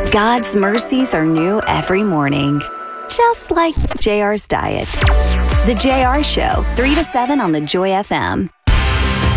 God's mercies are new every morning. Just like JR's diet. The JR Show, 3 to 7 on the Joy FM.